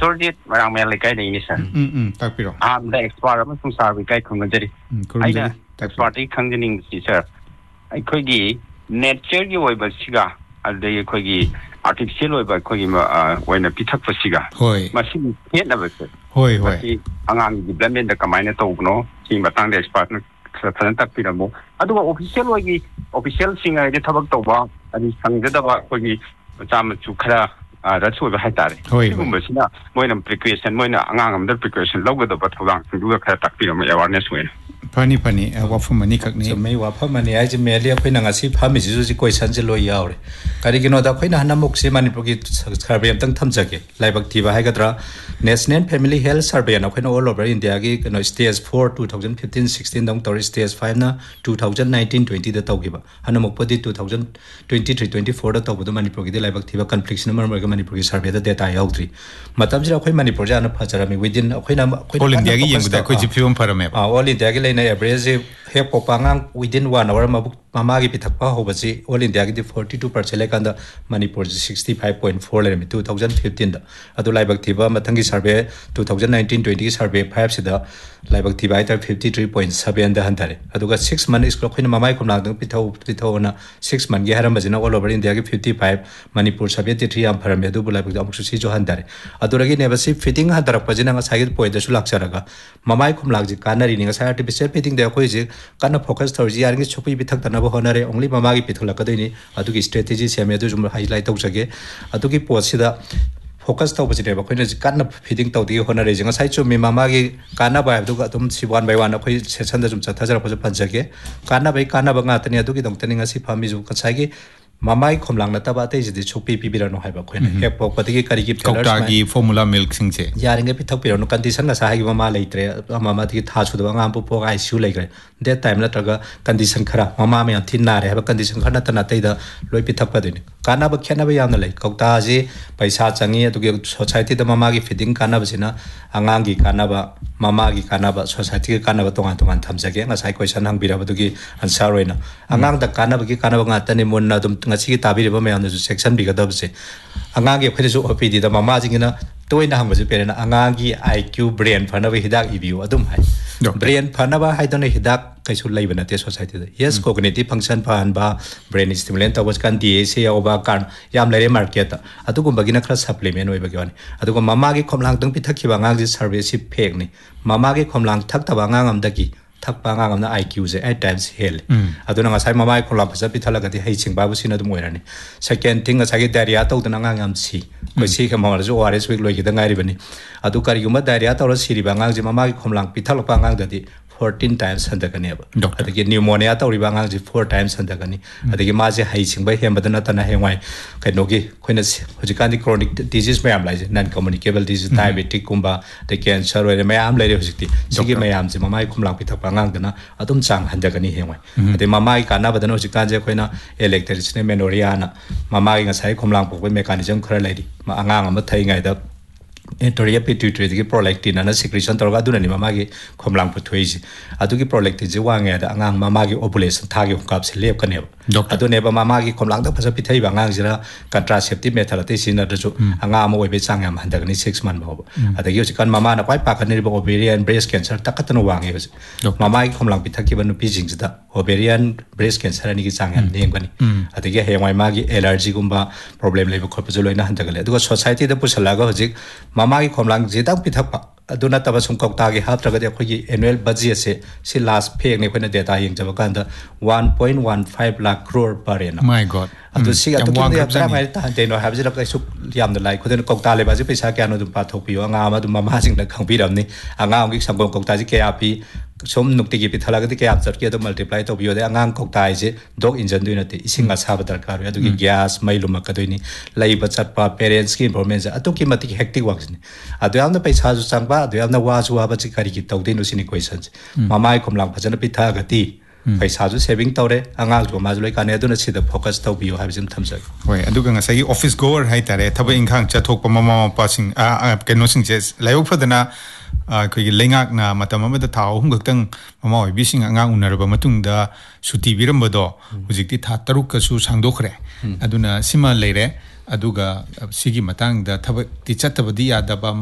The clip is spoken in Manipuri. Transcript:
Sorted marang mel kai ni sir takpiro the expert amasung sarvi kai khungjari aina expert I khangjining si sir akhoi gi nature gi oiba siga adai akhoi gi artificial oiba akhoi gi oina pithak pa siga masi het na ba sir hoi masi angang development da kamaina tawno si matang da expert na phalan takpiramo aduga official singa de thabak tawba ani sangjada ba akhoi gi chama chu khara that's what I thought. Moina precaution, moina angang precaution, logo the batang, do a caterpillar awareness way. Pani, Wafumani, so may Wafamani, I merely a pinangasi, Pamizuzi, Sanjelo Yaure. Carigino da Quina Hanamoxi manipulate Sarbian Tamzaki, Libactiva Hagadra, Nesnen Family Health Survey, and all over India, stage 4, 2015 16, down to stage 5, 2019-20 the Togiba, Hanamopodi 2023 24 the Togo, the Manipurgi, Libactiva confliction number. Manipur survey the data outri. Matamjira Koi Manipur Jana Pazarami within All India Kujipium Parame. All India Gilena abrasive hair popangang within 1 hour Mamagi Pitapa Hobazi, all India 42% and the Manipur 65.4 lemon 2015. Adulibactiva Matangi survey 2019-20 survey perhaps the Libactiva 53.7 and the Hunter. Aduga 6 months Cloquin Mamai Kumang Pitona 6 months Yaramazina all over India 55 Manipur 73 and Paramedu Labacus Handare. Aduragi never see fitting Hunter Pazina side point the Sulaxaraga. Mamai Kumlag Kana reading a side to be fitting their quiz, Kana focus towards the Yaring Chopi Pitak honore only Mamagi Pitula Kadini, Aduki strategy, Samadum highlight Osage, Aduki Posida. Focus to positive, Queen's Kana fitting to the honorizing a side to me, Mamagi, Kana by Dugatum, see 1 by 1 of his Sanders Tazar was a Panzake, Kana by Kana Bangatani, Aduki, don't telling us if Pamizu Kasagi. Mamai Komlang Tabate is the Chopi Pibirano Haba Queen, Hepo, particularly Koktagi formula milk singse. Yaring a pitopir no condition as I Mama later, Mamati touch with the Wampo I shoe later. That time Lataga condition Kara, Mamma and Tina have a condition Kanatanata, Lopitapadin. Kanaba Canabayana Lake, Koktazi, by Satsangi to give society the Mamagi fitting Kanabasina, Angangi Kanaba, Mamagi Kanaba, Society Kanaba Tongan Tams again, as I question Birabugi and Sarena. Among the Kanabaki Kanabangatani Munadum. Ngasi tabi riba mayam nasu section biga dabse angangi khresu opd da mamajing na toina hambasu perena angangi IQ brain phanawa hidak review adum hai brain phanawa haidone hidak kaisu laibana te society da yes cognitive function phanba brain stimulant was kan DAC oba kan yam lere market atugumba gina khra supplement oi bagani atugo mamagi khomlang tang pithakiba angangi service fake ni mamagi khomlang thak ta bangang amdaki Takpanga on the IQ at times hill. I don't know as I my collapse up Italagati hating Babusina the Moirani. Second thing as I get Dariato the Nangam sea. We see him or as we look at the Naribani. Adukaruma Dariata or Siri Bangang, Mamaki Komlang Pitalopanga that 14 times Sandaganeva. I get pneumonia to Ribangang 4 times Sandagani. I think Mazi hating by him, but not an Hawaii. Kanogi, Quenas, Hojikandi chronic disease, mayam like non communicable disease, diabetic kumba, the cancer, and mayam lady city. Sigi mayam, Mamai Kumlang Pitapangana, Adum Sang Handagani Hawaii. The Mamai Kana, but the Nojikanja Quena, electricity menoriana, Mamai and Sai Kumlang mechanism, lady, Mangang, Matang. Toria pituitary prolactin and a secretion to Raduna Mamagi, Comlang Putuisi. Aduki prolactin, the one at Angang Mamagi opulation, Tagi cups, Leo Caneva. Adoneva Mamagi, Comlang, the Pasapita, Angazira, contraceptive metalatation at the zoo, Angamo Webisangam, and the 6 months. At the Yusikan Mamana, Pipe Pacanebo, ovarian breast cancer, Takatano Wangers. Mamai Comlang Pitakiban pigeons, the ovarian breast cancer, and Nigizang and Ningani. At the Gay Magi, allergy gumba, problem labor corpusula in Hantagale. The society the Pusalago, Mamagi Komlang Zidang Pitapa, Donatabasum Koktagi, Hatragadi annual budget say last pay when the data in Javakanda 1.15 lakh crore per annum. My God. To see at the they know have it Yam the like within Koktale Bazipisa do Patopio, Amadu Mamazing the Kampirani, Angam Sambo Koktazi Kapi. Some Nukti Pitalagati after get multiply to you the Angang Koktai, dog ingenuity, Singa Sabatar Caria, to give gas, Mailuma Kadini, Labor Sapa, parents, skin for men's, Atokimatic hectic works. At the other place has Samba, the other was who have a Chikariki Todinus in equations. Mamai Komlang Pazana Pitagati. Paisazu saving Tore, Angang to Mazlik, and I don't see the focus to be you have some thumbs up. Wait, and doing a say office goer, Haitare, Tabing Kang, Chatok, Mama passing, Kenosing says, Lao for the na. Lengak na matamama the tao hung mama bising angang unaraba matungda suti birambado hujikti tha taruka su sangdokre aduna sima leire aduga sigi matang da thabak ti chatabadi adaba